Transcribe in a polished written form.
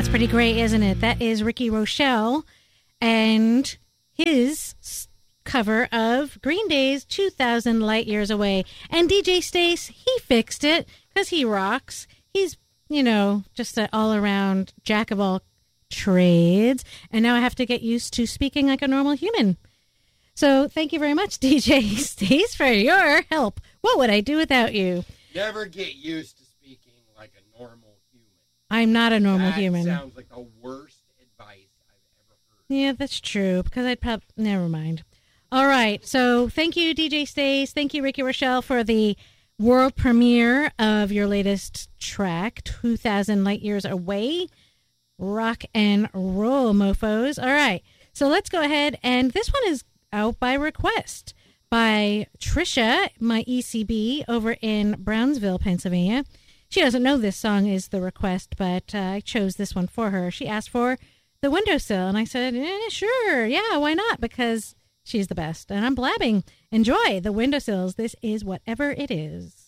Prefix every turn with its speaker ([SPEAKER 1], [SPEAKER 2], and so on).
[SPEAKER 1] That's pretty great, isn't it? That is Ricky Rochelle and his cover of Green Day's 2,000 Light Years Away. And DJ Stace, he fixed it because he rocks. He's, just an all-around jack of all trades. And now I have to get used to speaking like a normal human. So thank you very much, DJ Stace, for your help. What would I do without you?
[SPEAKER 2] Never get used to speaking like a normal human.
[SPEAKER 1] I'm not a normal human.
[SPEAKER 2] That sounds like the worst advice I've ever heard.
[SPEAKER 1] Yeah, that's true, because I'd probably... Never mind. All right, so thank you, DJ Stace. Thank you, Ricky Rochelle, for the world premiere of your latest track, 2,000 Light Years Away. Rock and roll, mofos. All right, so let's go ahead, and this one is out by request by Trisha, my ECB, over in Brownsville, Pennsylvania. She doesn't know this song is the request, but I chose this one for her. She asked for The Windowsill, and I said, sure, yeah, why not? Because she's the best, and I'm blabbing. Enjoy The Windowsills. This is Whatever It Is.